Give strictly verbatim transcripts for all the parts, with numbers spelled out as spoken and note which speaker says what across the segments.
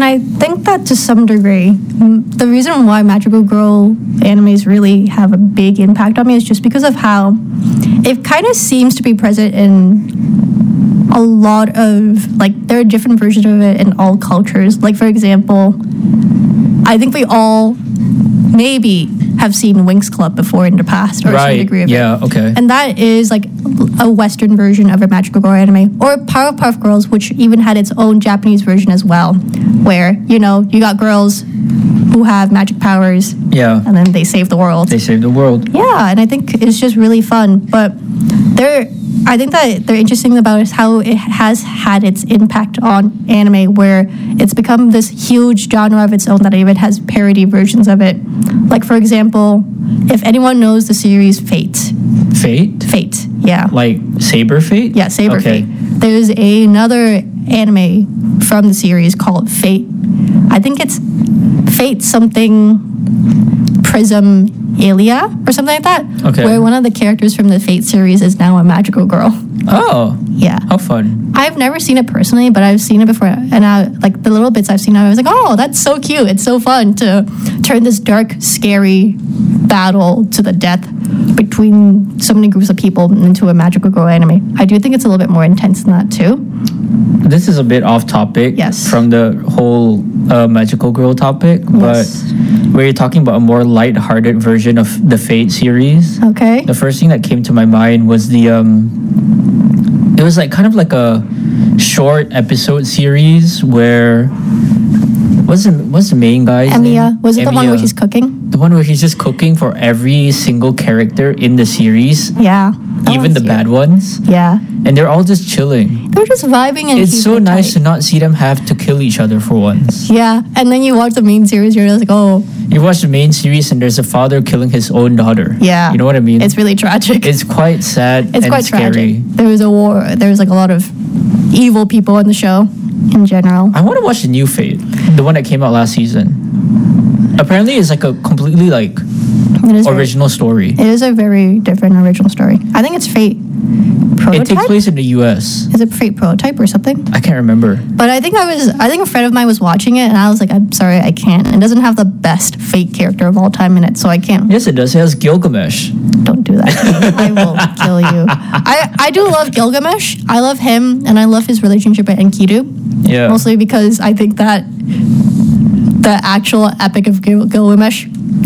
Speaker 1: And I think that to some degree, m- the reason why magical girl animes really have a big impact on me is just because of how it kind of seems to be present in a lot of, like, there are different versions of it in all cultures. Like, for example, I think we all maybe have seen Winx Club before in the past, or
Speaker 2: right.
Speaker 1: some degree of
Speaker 2: yeah,
Speaker 1: it.
Speaker 2: Yeah, okay.
Speaker 1: And that is like a Western version of a magical girl anime. Or Powerpuff Girls, which even had its own Japanese version as well, where, you know, you got girls who have magic powers.
Speaker 2: Yeah.
Speaker 1: And then they save the world.
Speaker 2: They save the world.
Speaker 1: Yeah, and I think it's just really fun. But they're, I think that they're interesting about is how it has had its impact on anime, where it's become this huge genre of its own that even has parody versions of it. Like, for example, if anyone knows the series Fate.
Speaker 2: Fate?
Speaker 1: Fate, yeah.
Speaker 2: Like Saber Fate?
Speaker 1: Yeah, Saber
Speaker 2: okay.
Speaker 1: Fate. There's a, another anime from the series called Fate. I think it's Fate something Prism Ilia or something like that.
Speaker 2: Okay.
Speaker 1: Where one of the characters from the Fate series is now a magical girl.
Speaker 2: Oh.
Speaker 1: Yeah.
Speaker 2: How fun.
Speaker 1: I've never seen it personally, but I've seen it before. And I, like the little bits I've seen, I was like, oh, that's so cute. It's so fun to turn this dark, scary battle to the death between so many groups of people into a magical girl anime. I do think it's a little bit more intense than that too.
Speaker 2: This is a bit off topic
Speaker 1: Yes.
Speaker 2: from the whole uh, magical girl topic,
Speaker 1: Yes.
Speaker 2: but we're talking about a more light-hearted version of the Fate series.
Speaker 1: Okay.
Speaker 2: The first thing that came to my mind was the um it was like kind of like a short episode series where what's the what's the main guy's
Speaker 1: Emiya.
Speaker 2: name?
Speaker 1: Was it the one where
Speaker 2: Emiya.
Speaker 1: he's cooking?
Speaker 2: The one where he's just cooking for every single character in the series,
Speaker 1: Yeah. That
Speaker 2: even the
Speaker 1: one's
Speaker 2: bad
Speaker 1: cute.
Speaker 2: ones,
Speaker 1: Yeah.
Speaker 2: and they're all just chilling.
Speaker 1: They're just vibing and
Speaker 2: It's so
Speaker 1: keeping it
Speaker 2: nice
Speaker 1: tight.
Speaker 2: to not see them have to kill each other for once.
Speaker 1: Yeah. And then you watch the main series, you're just like, oh,
Speaker 2: You watch the main series and there's a father killing his own daughter.
Speaker 1: yeah.
Speaker 2: You know what I mean?
Speaker 1: It's really tragic.
Speaker 2: It's quite sad
Speaker 1: It's
Speaker 2: and
Speaker 1: quite
Speaker 2: scary.
Speaker 1: tragic. There was a war. There was like a lot of evil people in the show in general.
Speaker 2: I want to watch the new Fate, the one that came out last season. Apparently, it's like a completely like
Speaker 1: It is
Speaker 2: original story.
Speaker 1: Very, it is a very different original story. I think it's Fate Prototype.
Speaker 2: It takes place in the U S.
Speaker 1: Is it Fate Prototype or something?
Speaker 2: I can't remember.
Speaker 1: But I think I was. I think a friend of mine was watching it, and I was like, "I'm sorry, I can't." It doesn't have the best Fate character of all time in it, so I can't.
Speaker 2: Yes, it does. It has Gilgamesh.
Speaker 1: Don't do that. I will kill you. I, I do love Gilgamesh. I love him, and I love his relationship with Enkidu.
Speaker 2: Yeah.
Speaker 1: Mostly because I think that the actual epic of Gil- Gilgamesh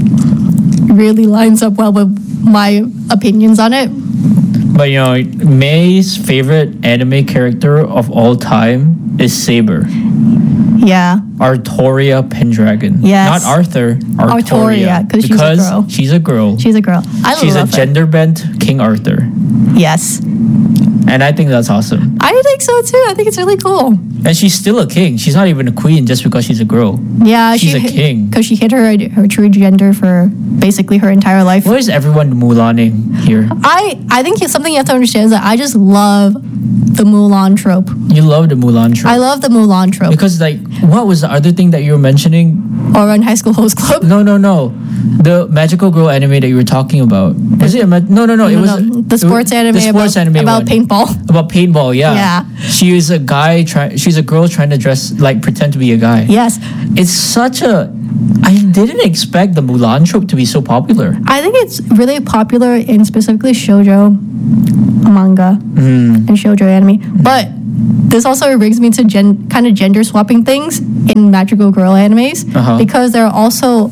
Speaker 1: really lines up well with my opinions on it.
Speaker 2: But you know, May's favorite anime character of all time is Saber.
Speaker 1: Yeah.
Speaker 2: Artoria Pendragon.
Speaker 1: Yes.
Speaker 2: Not Arthur. Artoria.
Speaker 1: Artoria, 'cause she's a
Speaker 2: because
Speaker 1: girl.
Speaker 2: she's a girl.
Speaker 1: She's a girl. I
Speaker 2: She's a
Speaker 1: love her.
Speaker 2: gender bent King Arthur.
Speaker 1: Yes.
Speaker 2: And I think that's awesome.
Speaker 1: I think so too. I think it's really cool.
Speaker 2: And she's still a king. She's not even a queen just because she's a girl.
Speaker 1: Yeah,
Speaker 2: She's
Speaker 1: she
Speaker 2: a king.
Speaker 1: because she hid her her true gender for basically her entire life.
Speaker 2: Why is everyone Mulaning here?
Speaker 1: I I think something you have to understand is that I just love the Mulan trope.
Speaker 2: You love the Mulan trope.
Speaker 1: I love the Mulan trope.
Speaker 2: Because like, what was the other thing that you were mentioning?
Speaker 1: Or on High School Host Club.
Speaker 2: No, no, no. The magical girl anime that you were talking about. Was it a ma- no, no, no. It
Speaker 1: No,
Speaker 2: was
Speaker 1: no, the sports
Speaker 2: it,
Speaker 1: anime
Speaker 2: The sports
Speaker 1: about,
Speaker 2: anime
Speaker 1: about
Speaker 2: one.
Speaker 1: paintball.
Speaker 2: About paintball, yeah.
Speaker 1: Yeah.
Speaker 2: She is a guy trying. She's a girl trying to dress like pretend to be a guy.
Speaker 1: Yes,
Speaker 2: It's such a. I didn't expect the Mulan trope to be so popular.
Speaker 1: I think it's really popular in specifically shoujo manga
Speaker 2: Mm.
Speaker 1: and shoujo anime. But this also brings me to gen- kind of gender swapping things in magical girl animes
Speaker 2: Uh-huh.
Speaker 1: because there are also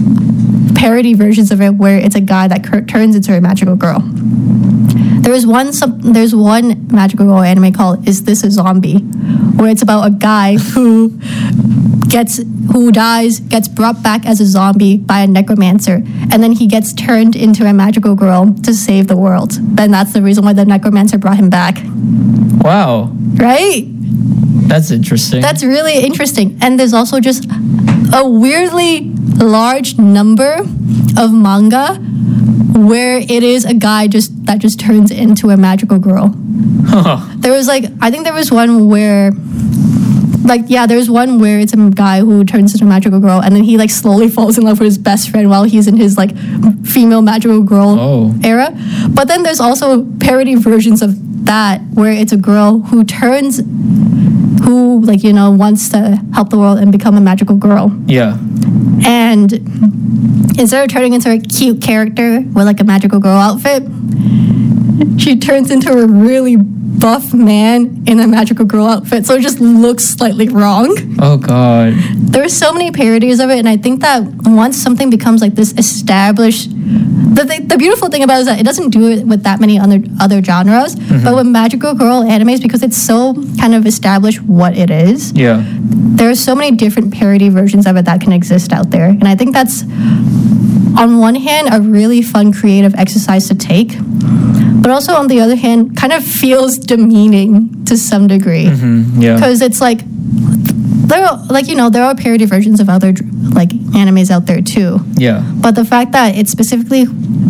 Speaker 1: parody versions of it where it's a guy that cur- turns into a magical girl. There's one some, there's one magical girl anime called Is This a Zombie, where it's about a guy who gets who dies, gets brought back as a zombie by a necromancer, and then he gets turned into a magical girl to save the world. Then that's the reason why the necromancer brought him back.
Speaker 2: Wow,
Speaker 1: Right?
Speaker 2: that's interesting.
Speaker 1: That's really interesting. And there's also just a weirdly large number of manga where it is a guy just that just turns into a magical girl.
Speaker 2: Huh.
Speaker 1: There was like I think there was one where like yeah, there's one where it's a guy who turns into a magical girl and then he like slowly falls in love with his best friend while he's in his like female magical girl
Speaker 2: Oh.
Speaker 1: era. But then there's also parody versions of that where it's a girl who turns who, like, you know, wants to help the world and become a magical girl.
Speaker 2: Yeah.
Speaker 1: And instead of turning into a cute character with like a magical girl outfit, she turns into a really buff man in a magical girl outfit. So it just looks slightly wrong.
Speaker 2: Oh God.
Speaker 1: There's so many parodies of it, and I think that once something becomes like this established, the, the, the beautiful thing about it is that it doesn't do it with that many other other genres, mm-hmm. but with magical girl animes, because it's so kind of established what it is.
Speaker 2: Yeah.
Speaker 1: There are so many different parody versions of it that can exist out there, and I think that's, on one hand, a really fun creative exercise to take, but also on the other hand, kind of feels demeaning to some degree.
Speaker 2: Mm-hmm. Yeah.
Speaker 1: Because it's like, there are, like, you know, there are parody versions of other like animes out there too.
Speaker 2: Yeah.
Speaker 1: But the fact that it's specifically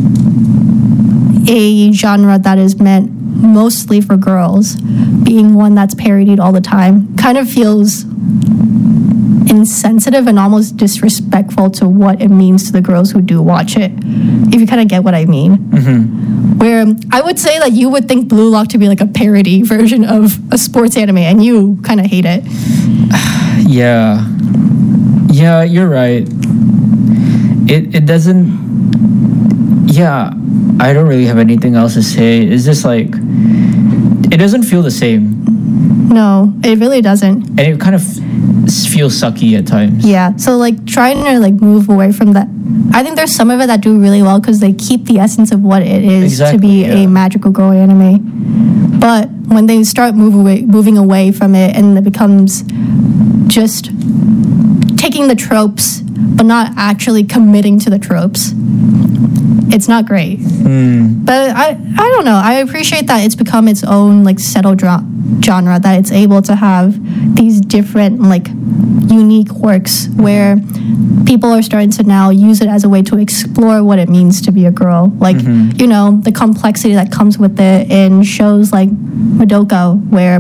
Speaker 1: a genre that is meant mostly for girls, being one that's parodied all the time, kind of feels insensitive and almost disrespectful to what it means to the girls who do watch it, if you kind of get what I mean.
Speaker 2: Mm-hmm.
Speaker 1: Where I would say that you would think Blue Lock to be like a parody version of a sports anime, and you kind of hate it.
Speaker 2: Yeah. Yeah, you're right. It it doesn't... Yeah, I don't really have anything else to say. It's just like... It doesn't feel the same.
Speaker 1: No, it really doesn't.
Speaker 2: And it kind of feels sucky at times.
Speaker 1: Yeah, so like trying to like move away from that. I think there's some of it that do really well because they keep the essence of what it is
Speaker 2: exactly,
Speaker 1: to be
Speaker 2: yeah.
Speaker 1: a magical girl anime. But when they start move away, moving away from it, and it becomes just taking the tropes but not actually committing to the tropes, it's not great.
Speaker 2: Mm.
Speaker 1: But I, I don't know. I appreciate that it's become its own like settled dra- genre, that it's able to have these different like unique works where people are starting to now use it as a way to explore what it means to be a girl. Like, mm-hmm. you know, the complexity that comes with it in shows like Madoka, where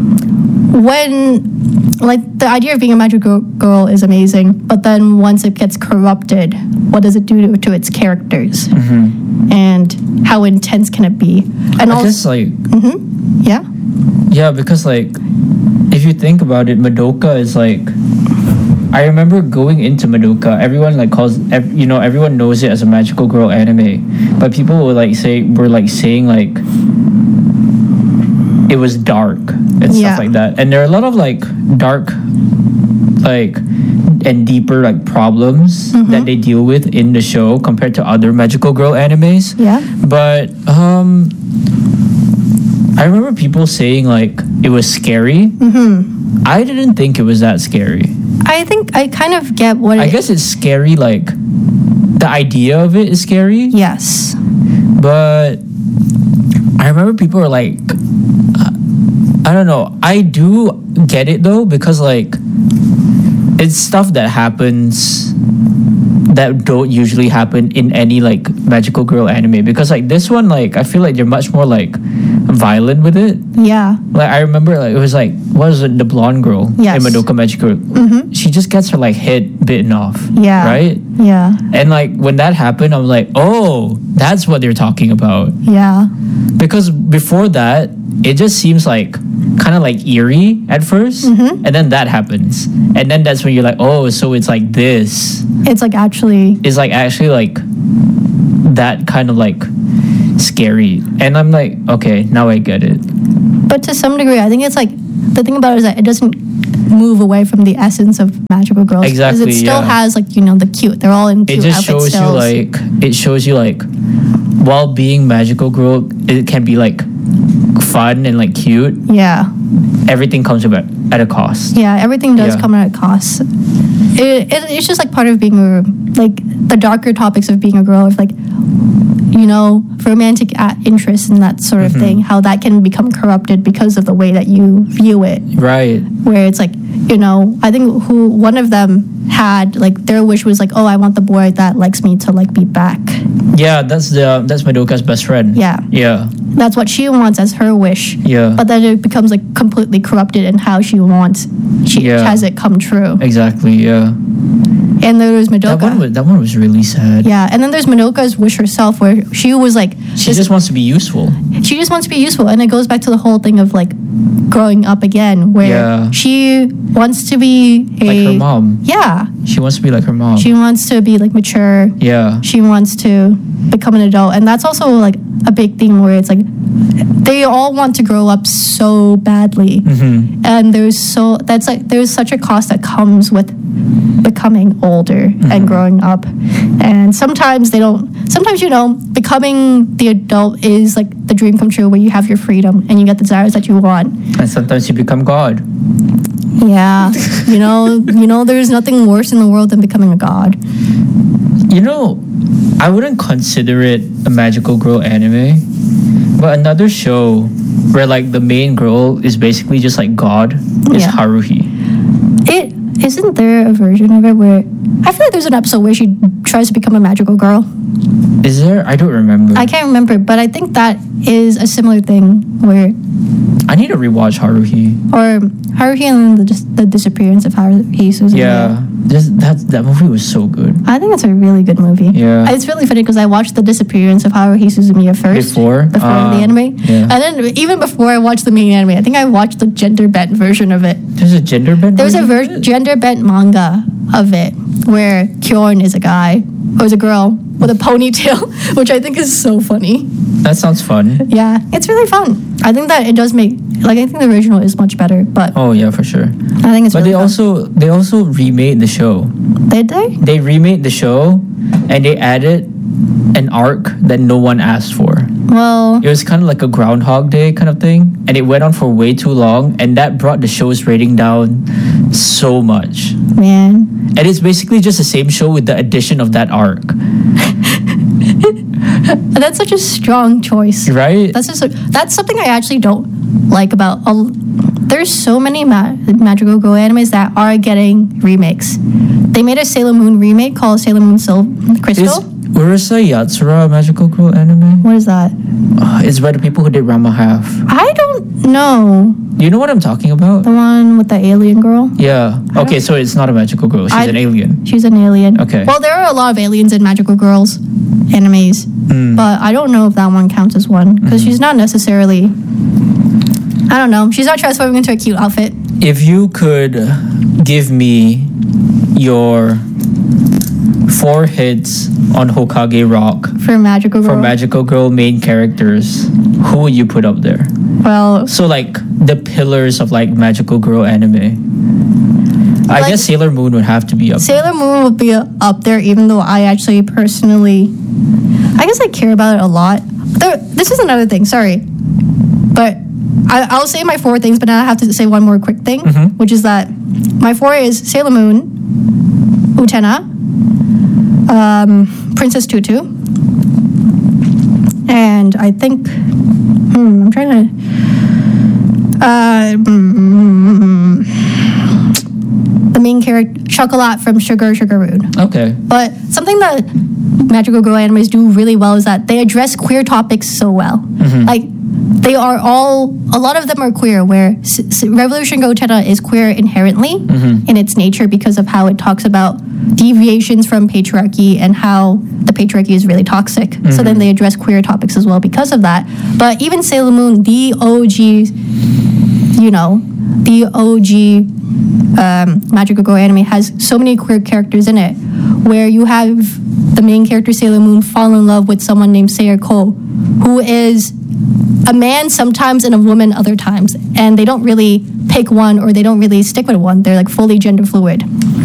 Speaker 1: when like the idea of being a magical girl is amazing, but then once it gets corrupted, what does it do to, to its characters?
Speaker 2: Mm-hmm.
Speaker 1: And how intense can it be? And
Speaker 2: I
Speaker 1: also,
Speaker 2: guess like
Speaker 1: mm-hmm, yeah,
Speaker 2: yeah, because like if you think about it, Madoka is like, I remember going into Madoka, everyone like calls, you know, everyone knows it as a magical girl anime, but people were like say were like saying like it was dark and
Speaker 1: yeah.
Speaker 2: stuff like that, and there are a lot of like dark like and deeper like problems mm-hmm. that they deal with in the show compared to other magical girl animes.
Speaker 1: Yeah.
Speaker 2: But um I remember people saying like it was scary.
Speaker 1: Mm-hmm.
Speaker 2: I didn't think it was that scary.
Speaker 1: I think I kind of get what
Speaker 2: I
Speaker 1: it,
Speaker 2: guess it's scary, like the idea of it is scary.
Speaker 1: Yes.
Speaker 2: But I remember people were like, I don't know. I do get it though, because like it's stuff that happens that don't usually happen in any like magical girl anime, because like this one, like I feel like they're much more like violent with it.
Speaker 1: Yeah.
Speaker 2: Like I remember like it was like, what was it, the blonde girl
Speaker 1: yes.
Speaker 2: in Madoka Magical Girl?
Speaker 1: Mm-hmm.
Speaker 2: She just gets her like head bitten off.
Speaker 1: Yeah.
Speaker 2: Right?
Speaker 1: Yeah.
Speaker 2: And like when that happened, I was like, oh, that's what they're talking about.
Speaker 1: Yeah.
Speaker 2: Because before that, it just seems like kind of like eerie at first,
Speaker 1: mm-hmm.
Speaker 2: and then that happens, and then that's when you're like, oh, so it's like this.
Speaker 1: It's like actually.
Speaker 2: It's like actually like that kind of like scary, and I'm like, okay, now I get it.
Speaker 1: But to some degree, I think it's like the thing about it is that it doesn't move away from the essence of magical girls.
Speaker 2: Exactly.
Speaker 1: Because it still
Speaker 2: yeah.
Speaker 1: has like, you know, the cute. They're all in cute
Speaker 2: It just
Speaker 1: outfits
Speaker 2: shows
Speaker 1: still.
Speaker 2: you like it shows you like while being magical girl, it can be like fun and like cute.
Speaker 1: Yeah.
Speaker 2: Everything comes at at a cost.
Speaker 1: Yeah, everything does
Speaker 2: Yeah.
Speaker 1: come at a cost. It, it, it's just like part of being a, like the darker topics of being a girl, of like, you know, romantic a- interest and that sort of
Speaker 2: Mhm.
Speaker 1: thing, how that can become corrupted because of the way that you view it.
Speaker 2: Right.
Speaker 1: Where it's like, you know, I think who one of them had like their wish was like, oh, I want the boy that likes me to like be back.
Speaker 2: Yeah, that's the that's Madoka's best friend.
Speaker 1: Yeah.
Speaker 2: Yeah.
Speaker 1: That's what she wants as her wish.
Speaker 2: Yeah.
Speaker 1: But then it becomes like completely corrupted in how she wants she
Speaker 2: Yeah.
Speaker 1: has it come true.
Speaker 2: Exactly. Yeah.
Speaker 1: And there was
Speaker 2: That
Speaker 1: Madoka.
Speaker 2: one was that one was really sad.
Speaker 1: Yeah, and then there's Madoka's wish herself, where she was like,
Speaker 2: She
Speaker 1: this-
Speaker 2: just wants to be useful.
Speaker 1: she just wants to be useful, and it goes back to the whole thing of like growing up again, where
Speaker 2: Yeah.
Speaker 1: she wants to be a
Speaker 2: Like her mom.
Speaker 1: yeah,
Speaker 2: She wants to be like her mom.
Speaker 1: she wants to be like mature.
Speaker 2: yeah.
Speaker 1: She wants to become an adult, and that's also like a big theme where it's like they all want to grow up so badly,
Speaker 2: Mm-hmm.
Speaker 1: and there's so that's like there's such a cost that comes with becoming older and growing up, and sometimes they don't sometimes you know becoming the adult is like the dream come true, where you have your freedom and you get the desires that you want.
Speaker 2: And sometimes you become God.
Speaker 1: Yeah, you know you know there's nothing worse in the world than becoming a god.
Speaker 2: You know, I wouldn't consider it a magical girl anime, but another show where like the main girl is basically just like God is
Speaker 1: Yeah.
Speaker 2: Haruhi.
Speaker 1: It isn't there a version of it where I feel like there's an episode where she tries to become a magical girl.
Speaker 2: Is there? I don't remember.
Speaker 1: I can't remember, but I think that is a similar thing where
Speaker 2: I need to rewatch Haruhi.
Speaker 1: or Haruhi and the, dis- the disappearance of Haruhi Suzumiya.
Speaker 2: Yeah, just that that movie was so good.
Speaker 1: I think it's a really good movie.
Speaker 2: Yeah.
Speaker 1: It's really funny because I watched the disappearance of Haruhi Suzumiya first.
Speaker 2: Before?
Speaker 1: Before
Speaker 2: Ah,
Speaker 1: the anime.
Speaker 2: yeah.
Speaker 1: And then even before I watched the main anime, I think I watched the gender bent version of it.
Speaker 2: There's a gender bend.
Speaker 1: There's a
Speaker 2: version of
Speaker 1: ver-
Speaker 2: it?
Speaker 1: gender bent manga of it where Kyorn is a guy, or is a girl, with a ponytail, which I think is so funny.
Speaker 2: That sounds fun.
Speaker 1: Yeah, it's really fun. I think that it does make, like, I think the original is much better, but
Speaker 2: Oh yeah, for sure.
Speaker 1: I think it's
Speaker 2: But
Speaker 1: really
Speaker 2: they
Speaker 1: fun.
Speaker 2: also they also remade the show.
Speaker 1: Did they?
Speaker 2: They remade the show, and they added an arc that no one asked for.
Speaker 1: Well,
Speaker 2: It was kind of like a Groundhog Day kind of thing, and it went on for way too long, and that brought the show's rating down so much.
Speaker 1: man.
Speaker 2: And it's basically just the same show with the addition of that arc,
Speaker 1: That's such a strong choice.
Speaker 2: right?
Speaker 1: That's just a, that's something I actually don't like about. A, there's so many ma- magical girl animes that are getting remakes. They made a Sailor Moon remake called Sailor Moon Sil-
Speaker 2: Is
Speaker 1: Crystal.
Speaker 2: Urusei Yatsura a magical girl anime?
Speaker 1: What is that?
Speaker 2: Uh, it's by the people who did Rama Half.
Speaker 1: I don't know.
Speaker 2: You know what I'm talking about?
Speaker 1: The one with the alien girl.
Speaker 2: Yeah. Okay, so it's not a magical girl. She's
Speaker 1: I-
Speaker 2: an alien.
Speaker 1: She's an alien.
Speaker 2: Okay.
Speaker 1: Well, there are a lot of aliens in magical girls animes,
Speaker 2: Mm.
Speaker 1: but I don't know if that one counts as one because
Speaker 2: Mm-hmm.
Speaker 1: she's not necessarily. I don't know. She's not transforming into a cute outfit.
Speaker 2: If you could give me your four hits on Hokage Rock
Speaker 1: For magical girl.
Speaker 2: for magical girl main characters, who would you put up there?
Speaker 1: Well,
Speaker 2: So like the pillars of like magical girl anime. I
Speaker 1: Like-
Speaker 2: guess Sailor Moon would have to be up.
Speaker 1: Sailor Moon would be up there, even though I actually personally, I guess I care about it a lot. There, this is another thing. Sorry, but I, I'll say my four things, but now I have to say one more quick thing,
Speaker 2: Mhm.
Speaker 1: which is that my four is Sailor Moon, Utena, um, Princess Tutu, and I think hmm, I'm trying to. Uh, mm, the main character, Chocolat from Sugar Sugar Rude.
Speaker 2: Okay.
Speaker 1: But something that magical girl animes do really well is that they address queer topics so well. Like they are all, a lot of them are queer. Where S- S- Revolution Go Teta is queer inherently in its nature because of how it talks about deviations from patriarchy and how the patriarchy is really toxic. So then they address queer topics as well because of that. But even Sailor Moon, the O G, you know, the O G um, magical girl anime has so many queer characters in it, where you have the main character Sailor Moon fall in love with someone named Sayer Ko, who is a man sometimes and a woman other times, and they don't really pick one or they don't really stick with one. They're like fully gender fluid.